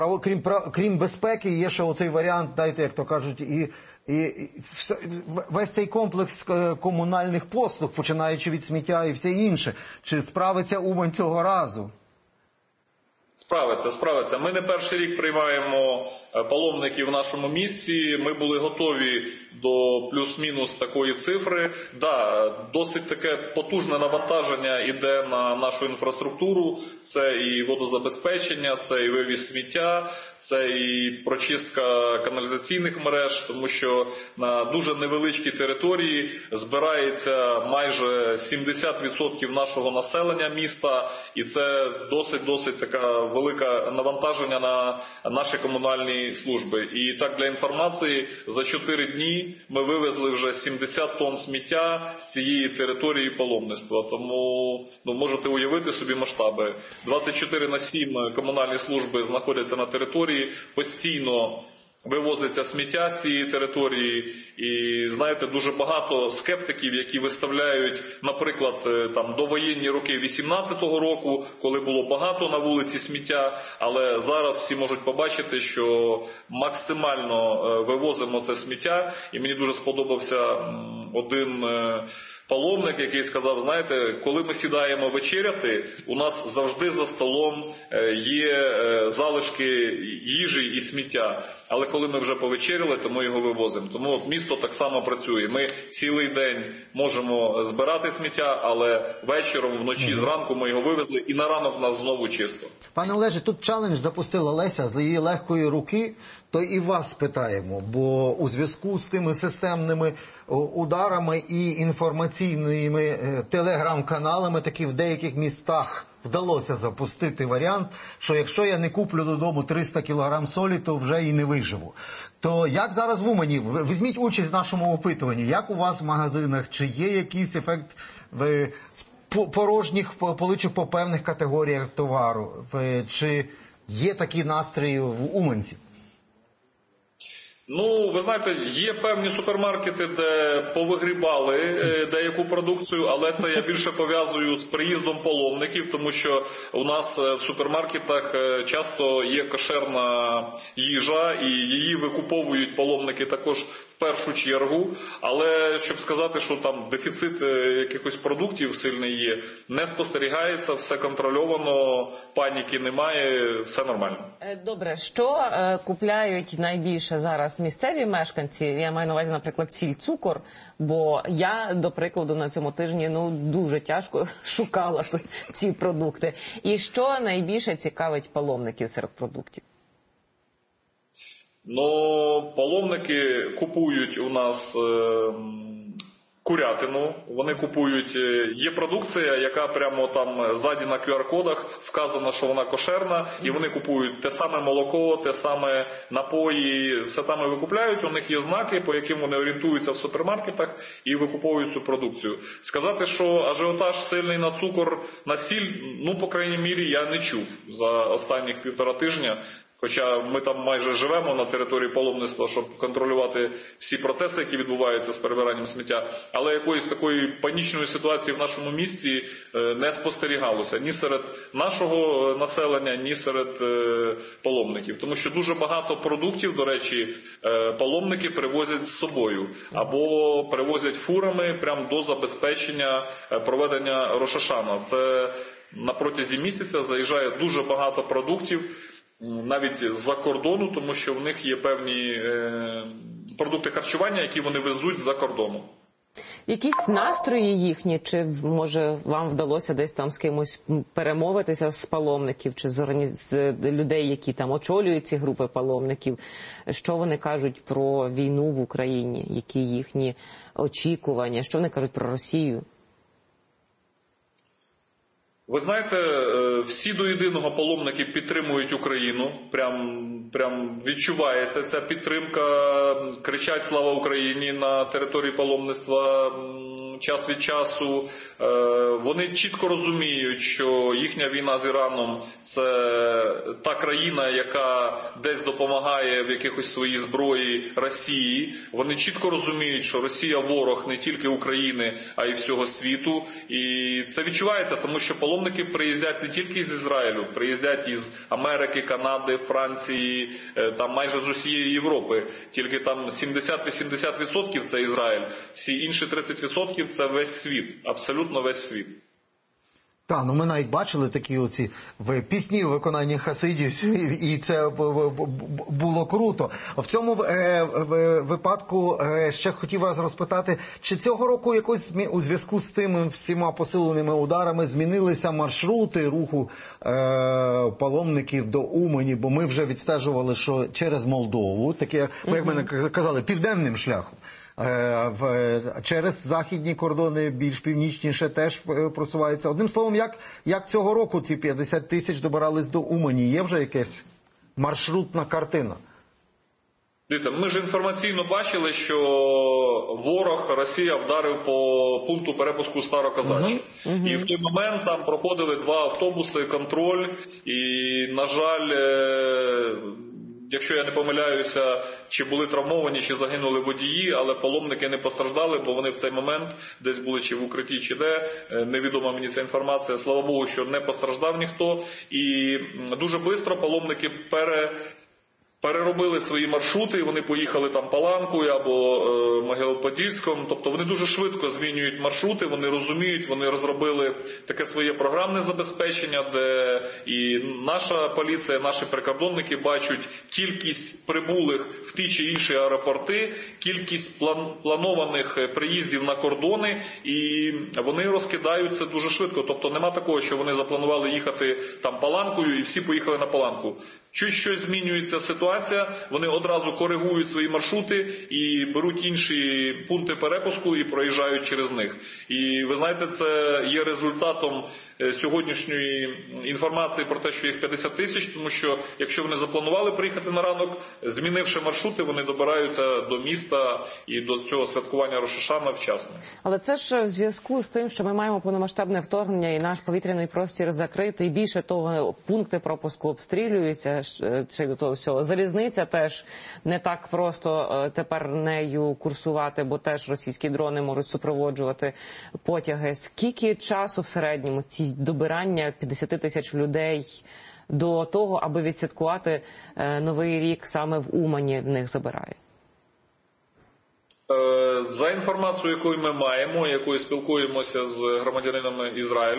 Крім безпеки, є ще оцей варіант, дайте, як то кажуть, і весь цей комплекс комунальних послуг, починаючи від сміття і все інше. Чи справиться Умань цього разу? Справиться. Ми не перший рік приймаємо паломників в нашому місті. Ми були готові до плюс-мінус такої цифри. Да, досить таке потужне навантаження йде на нашу інфраструктуру. Це і водозабезпечення, це і вивіз сміття, це і прочистка каналізаційних мереж, тому що на дуже невеличкій території збирається майже 70% нашого населення міста, і це досить така велике навантаження на наші комунальні служби. І так, для інформації, за 4 дні ми вивезли вже 70 тонн сміття з цієї території паломництва. Тому можете уявити собі масштаби. 24/7 комунальні служби знаходяться на території, постійно вивозиться сміття з цієї території. І, знаєте, дуже багато скептиків, які виставляють, наприклад, там довоєнні роки 18-го року, коли було багато на вулиці сміття, але зараз всі можуть побачити, що максимально вивозимо це сміття. І мені дуже сподобався один паломник, який сказав, знаєте, коли ми сідаємо вечеряти, у нас завжди за столом є залишки їжі і сміття. Але коли ми вже повечеряли, то ми його вивозимо. Тому місто так само працює. Ми цілий день можемо збирати сміття, але вечором, вночі, зранку ми його вивезли, і на ранок в нас знову чисто. Пане Олеже, тут челендж запустила Леся з її легкої руки, то і вас питаємо, бо у зв'язку з тими системними ударами і інформаційними телеграм-каналами таки в деяких містах вдалося запустити варіант, що якщо я не куплю додому 300 кілограм солі, то вже і не виживу. То як зараз в Умані? Візьміть участь в нашому опитуванні. Як у вас в магазинах? Чи є якийсь ефект порожніх поличок по певних категоріях товару? Чи є такі настрої в уманців? Ви знаєте, є певні супермаркети, де повигрібали деяку продукцію, але це я більше пов'язую з приїздом паломників, тому що у нас в супермаркетах часто є кошерна їжа, і її викуповують паломники також в першу чергу. Але щоб сказати, що там дефіцит якихось продуктів сильний є, не спостерігається, все контрольовано, паніки немає, все нормально. Добре, що купляють найбільше зараз місцеві мешканці? Я маю на увазі, наприклад, сіль, цукор, бо я, до прикладу, на цьому тижні дуже тяжко шукала ці продукти. І що найбільше цікавить паломників серед продуктів? Паломники купують у нас курятину, вони купують, є продукція, яка прямо там ззаді на QR-кодах вказано, що вона кошерна, і вони купують те саме молоко, те саме напої, все там і викупляють, у них є знаки, по яким вони орієнтуються в супермаркетах і викуповують цю продукцію. Сказати, що ажіотаж сильний на цукор, на сіль, по крайній мірі, я не чув за останніх 1,5 тижня. Хоча ми там майже живемо на території паломництва, щоб контролювати всі процеси, які відбуваються з перебиранням сміття. Але якоїсь такої панічної ситуації в нашому місті не спостерігалося ні серед нашого населення, ні серед паломників. Тому що дуже багато продуктів, до речі, паломники привозять з собою. Або привозять фурами прямо до забезпечення проведення Рош ха-Шана. Це на протязі місяця заїжджає дуже багато продуктів, навіть з-за кордону, тому що в них є певні продукти харчування, які вони везуть з-за кордону. Якісь настрої їхні, чи може вам вдалося десь там з кимось перемовитися з паломників, чи з людей, які там очолюють ці групи паломників, що вони кажуть про війну в Україні, які їхні очікування, що вони кажуть про Росію? Ви знаєте, всі до єдиного паломники підтримують Україну, прям відчувається ця підтримка, кричать «Слава Україні» на території паломництва час від часу. Вони чітко розуміють, що їхня війна з Іраном – це та країна, яка десь допомагає в якихось своїй зброї Росії. Вони чітко розуміють, що Росія – ворог не тільки України, а й всього світу. І це відчувається, тому що паломники приїздять не тільки з Ізраїлю, приїздять із Америки, Канади, Франції, там майже з усієї Європи. Тільки там 70-80% – це Ізраїль, всі інші 30% – це весь світ, абсолютно весь світ. Так, ну ми навіть бачили такі оці пісні в виконанні хасидів, і це було круто. В цьому випадку ще хотів вас розпитати, чи цього року якось у зв'язку з тими всіма посиленими ударами змінилися маршрути руху паломників до Умані, бо ми вже відстежували, що через Молдову, таке, як ми казали, південним шляхом. Через західні кордони, більш північніше, теж просуваються. Одним словом, як цього року ці 50 тисяч добирались до Умані? Є вже якась маршрутна картина? Дивіться, ми ж інформаційно бачили, що ворог, Росія, вдарив по пункту перепуску Староказачі. І в той момент там проходили 2 автобуси, контроль, і, на жаль, якщо я не помиляюся, чи були травмовані, чи загинули водії, але паломники не постраждали, бо вони в цей момент десь були чи в укритті, чи де. Невідома мені ця інформація. Слава Богу, що не постраждав ніхто. І дуже швидко паломники переробили свої маршрути, і вони поїхали там Паланкою або Могилів-Подільськом. Тобто вони дуже швидко змінюють маршрути, вони розуміють, вони розробили таке своє програмне забезпечення, де і наша поліція, наші прикордонники бачать кількість прибулих в ті чи інші аеропорти, кількість планованих приїздів на кордони, і вони розкидають це дуже швидко. Тобто нема такого, що вони запланували їхати там Паланкою і всі поїхали на Паланку. Чуть щось змінюється ситуація, вони одразу коригують свої маршрути і беруть інші пункти перепуску і проїжджають через них. І ви знаєте, це є результатом сьогоднішньої інформації про те, що їх 50 тисяч, тому що якщо вони запланували приїхати на ранок, змінивши маршрути, вони добираються до міста і до цього святкування Рош ха-Шана вчасно. Але це ж в зв'язку з тим, що ми маємо повномасштабне вторгнення і наш повітряний простір закритий, більше того, пункти пропуску обстрілюються, чи до того всього. Залізниця теж не так просто тепер нею курсувати, бо теж російські дрони можуть супроводжувати потяги. Скільки часу в середньому ці добирання 50 тисяч людей до того, аби відсвяткувати Новий рік саме в Умані в них забирає? За інформацією, яку ми маємо, якою спілкуємося з громадянинами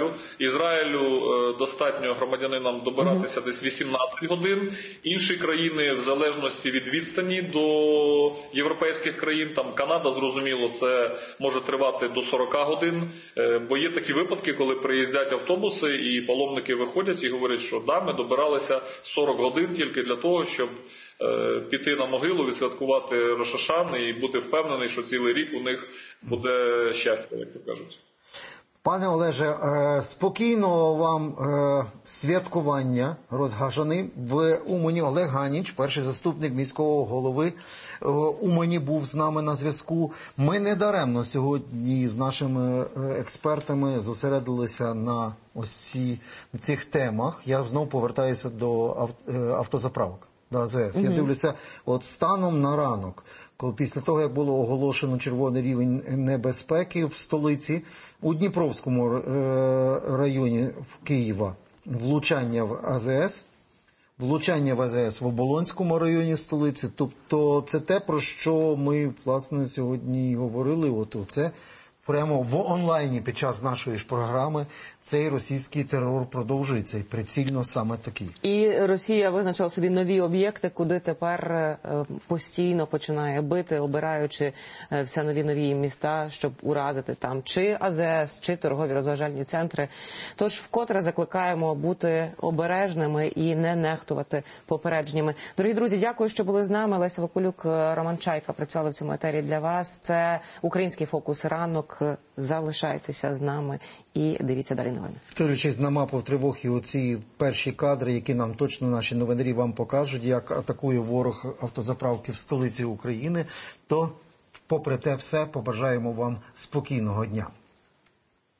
Ізраїлю достатньо громадянинам добиратися десь 18 годин. Інші країни, в залежності від відстані до європейських країн, там Канада, зрозуміло, це може тривати до 40 годин. Бо є такі випадки, коли приїздять автобуси і паломники виходять і говорять, що да, ми добиралися 40 годин тільки для того, щоб піти на могилу, відсвяткувати Рош ха-Шан і бути впевнений, що цілий рік у них буде щастя, як то кажуть. Пане Олеже, спокійного вам святкування Рош ха-Шани в Умані. Олег Ганіч, перший заступник міського голови Умані, був з нами на зв'язку. Ми не сьогодні з нашими експертами зосередилися на ось цих темах. Я знову повертаюся до автозаправок. До АЗС. Я дивлюся, от станом на ранок, після того, як було оголошено червоний рівень небезпеки в столиці, у Дніпровському районі в Києва влучання в АЗС, влучання в АЗС в Оболонському районі столиці. Тобто це те, про що ми, власне, сьогодні говорили. От це прямо в онлайні під час нашої ж програми цей російський терор продовжується, і прицільно саме такий. І Росія визначила собі нові об'єкти, куди тепер постійно починає бити, обираючи все нові міста, щоб уразити там чи АЗС, чи торгові розважальні центри. Тож вкотре закликаємо бути обережними і не нехтувати попередженнями. Дорогі друзі, дякую, що були з нами. Леся Вакулюк, Роман Чайка працювали в цьому етері для вас. Це «Український фокус ранок». Залишайтеся з нами і дивіться далі новини. Втілюючись на мапу тривог і оці перші кадри, які нам точно наші новинарі вам покажуть, як атакує ворог автозаправки в столиці України, то Попри те все, побажаємо вам спокійного дня.